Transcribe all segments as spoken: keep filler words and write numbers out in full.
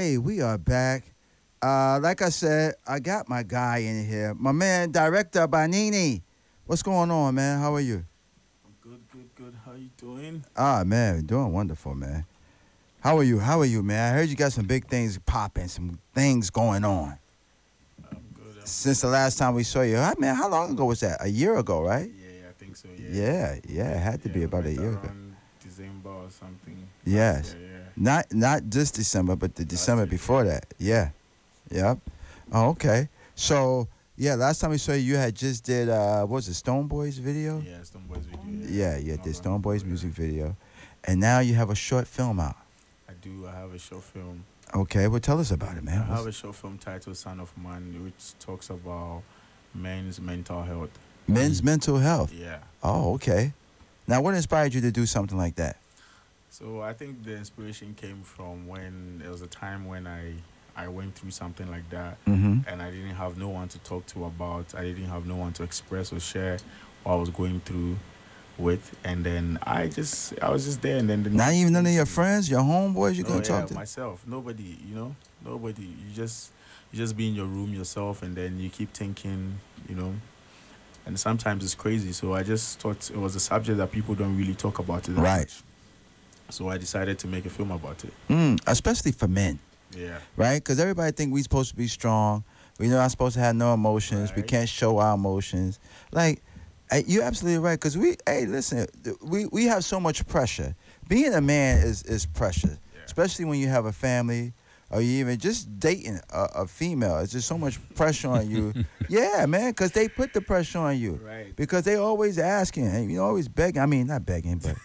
Hey, we are back. Uh, like I said, I got my guy in here. My man, Director Banini. What's going on, man? How are you? I'm good, good, good. How you doing? Ah, man, doing wonderful, man. How are you? How are you, man? I heard you got some big things popping, some things going on. I'm good. I'm Since good. the last time we saw you. Hi, man, how long ago was that? A year ago, right? Yeah, I think so. Yeah. Yeah, yeah, it had to Yeah, be we about a met year ago. around December or something. Yes. Last year, yeah. Not not this December, but the December year, before that. Yeah. Yep. Oh, okay. So yeah, last time we saw you, you had just did uh, what was it, Stone Boys video? Yeah, Stone Boys video. Yeah, yeah, Not did long Stone ago, Boys yeah. music video, and now you have a short film out. I do. I have a short film. Okay, well, tell us about it, man. I have What's- a short film titled "Son of Man," which talks about men's mental health. Men's mental health. Yeah. Oh, okay. Now, what inspired you to do something like that? So I think the inspiration came from when there was a time when I I went through something like that. Mm-hmm. And I didn't have no one to talk to about. I didn't have no one to express or share what I was going through with. And then I just, I was just there. And then the Not next even none of thing your to- friends, your homeboys, you No, gonna yeah, talk to? myself. Nobody, you know, nobody. You just, you just be in your room yourself, and then you keep thinking, you know. And sometimes it's crazy. So I just thought it was a subject that people don't really talk about it that Right. much. So I decided to make a film about it. Mm, especially for men, Yeah. right? Because everybody think we supposed to be strong. We're not supposed to have no emotions. We Right. can't show our emotions. Like, eh, you're absolutely right. Because we, hey, listen, th- we, we have so much pressure. Being a man is, is pressure, Yeah. especially when you have a family or you even just dating a, a female. It's just so much pressure on you. Yeah, man, because they put the pressure on you. Right. Because they always asking, and you know, always begging. I mean, not begging, but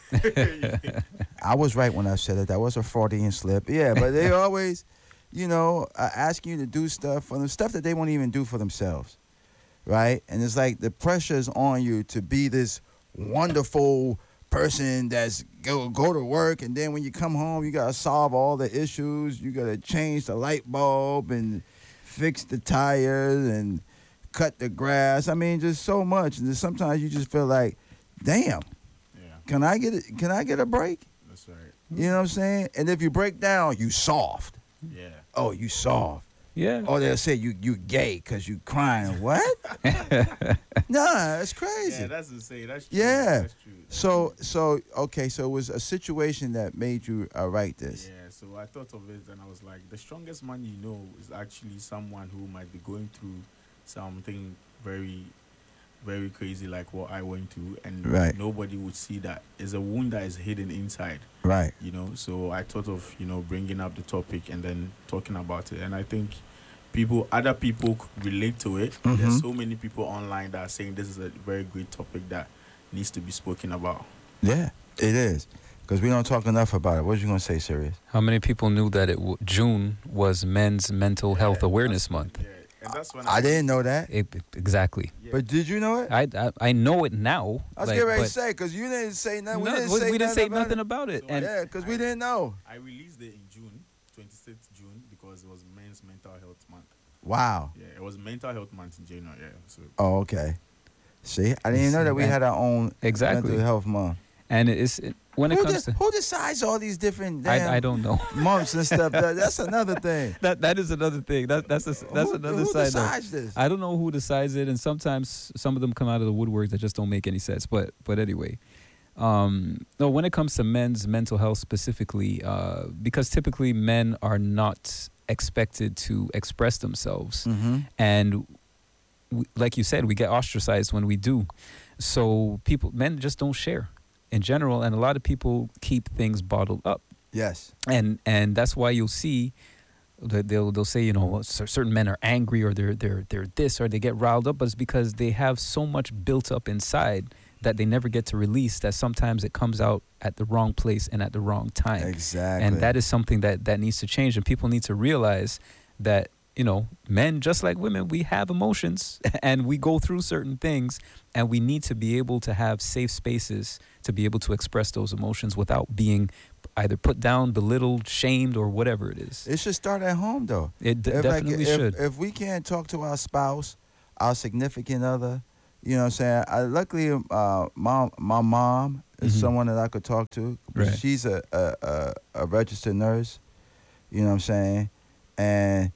I was right when I said it. That was a Freudian slip. Yeah, but they always, you know, uh, asking you to do stuff for them, stuff that they won't even do for themselves, right? And it's like the pressure is on you to be this wonderful person that's go go to work, and then when you come home, you gotta solve all the issues. You gotta change the light bulb and fix the tires and cut the grass. I mean, just so much. And then sometimes you just feel like, damn, Yeah. can I get it? Can I get a break? That's right. You know what I'm saying? And if you break down, you soft. Yeah. Oh, you soft. Yeah. Or they'll say you you gay because you crying. What? Nah, it's crazy. Yeah, that's insane. That's true. Yeah. That's true. That's So true. so okay, so it was a situation that made you uh, write this. Yeah, so I thought of it and I was like, the strongest man you know is actually someone who might be going through something very, very crazy like what I went through, and Right. nobody would see that. It's a wound that is hidden inside, Right. you know. So I thought of, you know, bringing up the topic and then talking about it, and I think people, other people could relate to it. Mhm. There's so many people online that are saying this is a very great topic that needs to be spoken about. Yeah, it is. Because we don't talk enough about it. What you gonna say, Serious? How many people knew that it w- June was Men's Mental Health Yeah, Awareness that's- Month? Yeah, and that's when I didn't know that. It, exactly. Yeah. But did you know it? I, I I know it now. I was like, getting ready to but say because you didn't say nothing. We no, didn't we, say we didn't nothing say about nothing it. about it. So And Yeah, because we I- didn't know. I released it in June, twenty-sixth June, because it was Men's Mental Health Month. Wow. Yeah, it was Mental Health Month in January. Yeah, so Oh, okay. See, I didn't know that we had our own Exactly. mental health month. and it's it, when it Who, comes de- to who decides all these different damn I, I don't know. months and stuff? That, that's another thing. that that is another thing. That that's a, that's who, another who side. note. decides this? I don't know who decides it, and sometimes some of them come out of the woodwork that just don't make any sense. But but anyway, um, no. When it comes to men's mental health specifically, uh, because typically men are not expected to express themselves, Mm-hmm. and we, like you said, we get ostracized when we do. So people, men just don't share in general, and a lot of people keep things bottled up, Yes. and and that's why you'll see that they'll they'll say, you know, cer- certain men are angry or they're they're they're this or they get riled up, but it's because they have so much built up inside that they never get to release, that sometimes it comes out at the wrong place and at the wrong time. Exactly. And that is something that that needs to change, and people need to realize that, you know, men just like women, we have emotions and we go through certain things, and we need to be able to have safe spaces to be able to express those emotions without being either put down, belittled, shamed, or whatever it is. It should start at home, though. It d- If, like, definitely if, should. If we can't talk to our spouse, our significant other, you know what I'm saying? I, luckily, uh, my, my mom is Mhm. someone that I could talk to. Right. She's a, a, a, a registered nurse, you know what I'm saying? and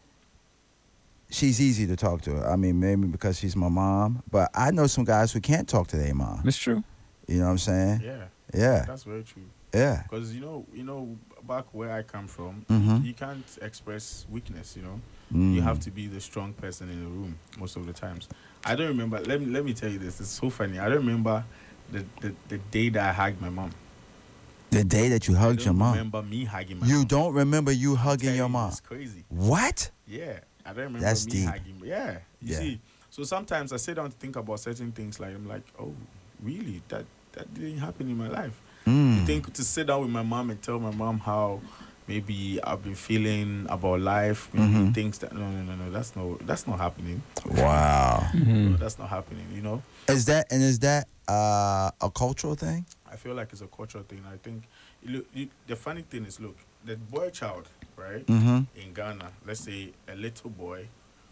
she's easy to talk to. I mean, maybe because she's my mom, but I know some guys who can't talk to their mom. It's true. You know what I'm saying? Yeah. Yeah. That's very true. Yeah. Because you know, you know, back where I come from, Mhm. you can't express weakness. You know, Mm. you have to be the strong person in the room most of the times. I don't remember. Let me let me tell you this. It's so funny. I don't remember the the, the day that I hugged my mom. The day that you I hugged don't your mom. remember me hugging my You mom. don't remember you hugging Tell your you, mom. It's crazy. What? Yeah, I don't remember That's me deep. hugging. Yeah, you Yeah. see. So sometimes I sit down to think about certain things. Like I'm like, oh, really? That that didn't happen in my life. Mm. You think to sit down with my mom and tell my mom how maybe I've been feeling about life, maybe Mhm. things that no no no no that's no that's not happening. Wow. No, that's not happening. You know, Is that and is that uh, a cultural thing? I feel like it's a cultural thing. I think you look. You, the funny thing is, look, the boy child, right, Mm-hmm. in Ghana. Let's say a little boy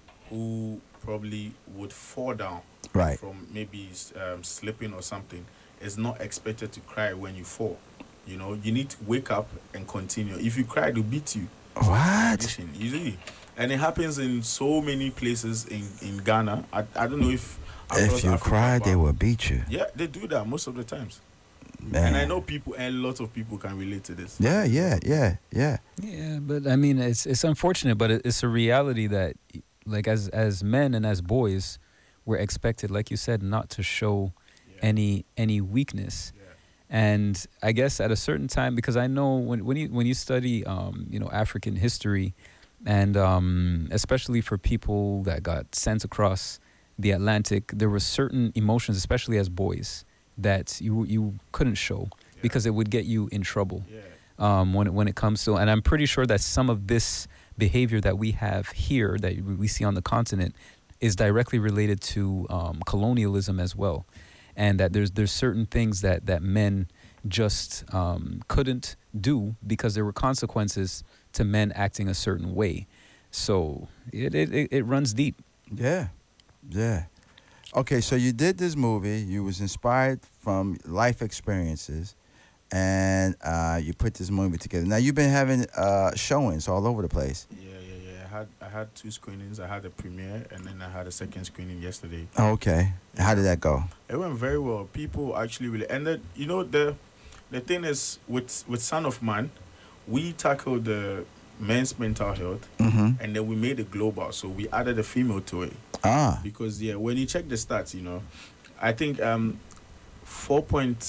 who probably would fall down Right. from maybe um, slipping or something is not expected to cry when you fall. You know, you need to wake up and continue. If you cry, they'll beat you. What? Condition, you see. And it happens in so many places in, in Ghana. I, I don't know if across If you Africa, cried, they but- will beat you. Yeah, they do that most of the times. Man. And I know people, and a lot of people can relate to this. Yeah, yeah, yeah, yeah. Yeah, but I mean, it's it's unfortunate, but it- it's a reality that, like, as as men and as boys, we're expected, like you said, not to show Yeah. any any weakness. Yeah. And I guess at a certain time, because I know when when you when you study, um, you know, African history, and um, especially for people that got sent across the Atlantic, there were certain emotions, especially as boys, that you you couldn't show Yeah. because it would get you in trouble. Yeah. Um, when it, when it comes to, and I'm pretty sure that some of this behavior that we have here, that we we see on the continent, is directly related to um, colonialism as well, and that there's there's certain things that that men just um, couldn't do because there were consequences to men acting a certain way. So it it, it, it runs deep. Yeah, yeah. Okay, so you did this movie. You was inspired from life experiences, and uh, you put this movie together. Now you've been having uh, showings all over the place. Yeah, yeah, yeah. I had I had two screenings. I had a premiere, and then I had a second screening yesterday. Okay, how did that go? It went very well. People actually really, and then you know the the thing is with with Son of Man, we tackled the men's mental health, Mm-hmm. and then we made it global. So we added a female to it Ah, because yeah, when you check the stats, you know, I think um four point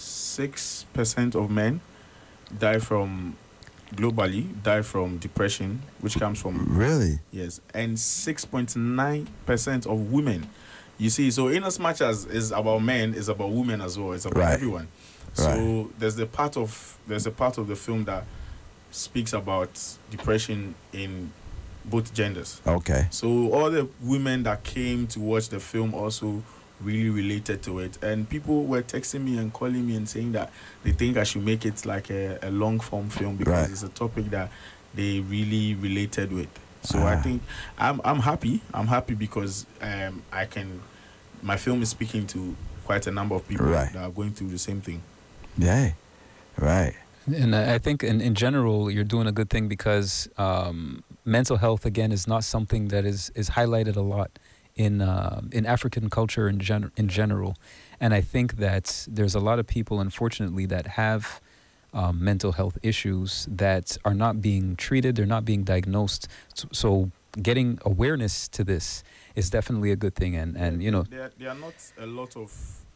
six percent of men die from globally die from depression, which comes from really? yes, and six point nine percent of women. You see, so in as much as it's about men, it's about women as well. It's about Right. everyone. So there's the part of there's a part of the film that speaks about depression in both genders. Okay. So all the women that came to watch the film also really related to it, and people were texting me and calling me and saying that they think I should make it like a, a long form film because Right. it's a topic that they really related with. So I Ah. think I'm I'm happy. I'm happy because um I can my film is speaking to quite a number of people Right. that are going through the same thing. Yeah. Right. And I I think in, in general, you're doing a good thing because um, mental health, again, is not something that is, is highlighted a lot in uh, in African culture in, gen- in general. And I think that there's a lot of people, unfortunately, that have um, mental health issues that are not being treated, they're not being diagnosed. So, so getting awareness to this is definitely a good thing. And, and you know, there there are not a lot of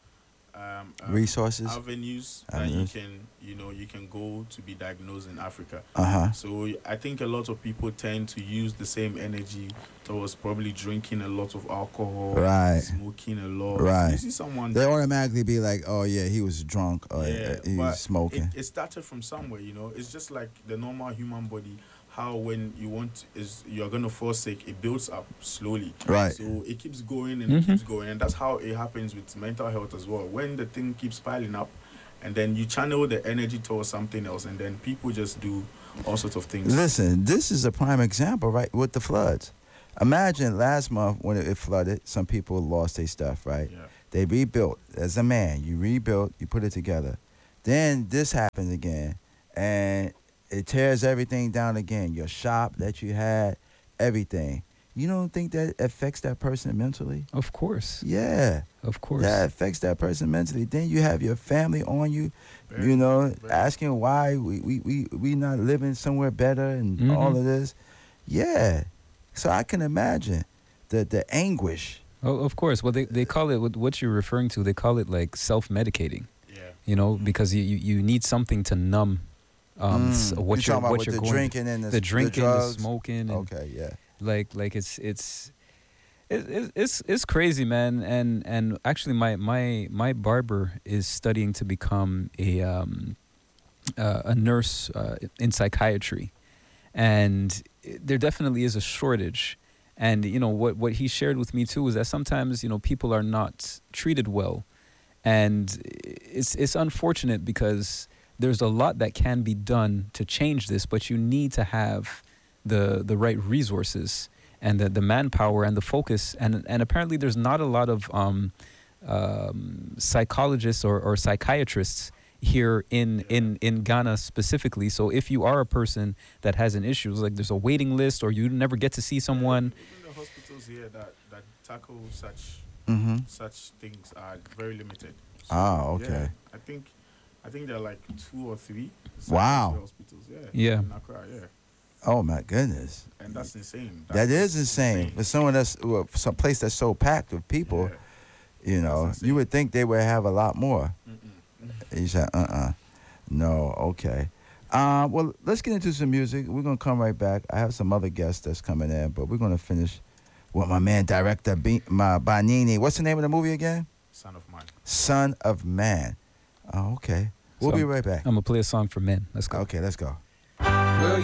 um, um, Resources. avenues Avenues. that you can you know you can go to be diagnosed in Africa. Uh huh. So I think a lot of people tend to use the same energy towards probably drinking a lot of alcohol, Right. smoking a lot. Right. You see someone. They automatically be like, "Oh yeah, he was drunk, or Yeah, he but was smoking." It, it started from somewhere, you know. It's just like the normal human body. How when you want is you're gonna fall sick, it builds up slowly. Right. So it keeps going and it Mhm. keeps going, and that's how it happens with mental health as well. When the thing keeps piling up, and then you channel the energy towards something else, and then people just do all sorts of things. Listen, this is a prime example, right, with the floods. Imagine last month when it, it flooded, some people lost their stuff, right? Yeah. They rebuilt. As a man, you rebuilt, you put it together. Then this happens again, and It tears everything down again. Your shop that you had, everything. You don't think that affects that person mentally? Of course. Yeah. Of course. That affects that person mentally. Then you have your family on you, Very, you know, very. asking why we, we, we, we not living somewhere better and Mhm. all of this. Yeah. So I can imagine the, the anguish. Oh, of course. Well, they, they call it, what- what you're referring to, they call it like self-medicating, Yeah. you know, because you, you, you need something to numb um, s- Mm. what you you're, talking about what with you're the going drinking and the, the drinking, the, drugs? smoking, and Okay, yeah. like like it's it's it, it, it's it's crazy, man. And and actually, my my my barber is studying to become a um uh, a nurse uh, in psychiatry, and there definitely is a shortage. And you know what what he shared with me too is that sometimes you know people are not treated well, and it's it's unfortunate because there's a lot that can be done to change this, but you need to have the the right resources and the, the manpower and the focus, and and apparently there's not a lot of um, um, psychologists or, or psychiatrists here in, in, in Ghana specifically. So if you are a person that has an issue, like there's a waiting list or you never get to see someone. Even the hospitals here that, that tackle such Mm-hmm. such things are very limited. Ah, okay. Yeah, I think I think there are like two or three Wow. hospitals. Yeah. Yeah. In Accra, yeah. Oh, my goodness. And that's insane. That That's is insane. For someone that's, well, some place that's so packed with people, Yeah. you know, That's insane. you would think they would have a lot more. Mm-mm. You said, uh-uh. No, okay. Uh, well, let's get into some music. We're going to come right back. I have some other guests that's coming in, but we're going to finish with my man, director B- my Banini. What's the name of the movie again? Son of mine. Son of Man. Oh, okay. We'll So be right back. I'm gonna play a song for men. Let's go. Okay, let's go.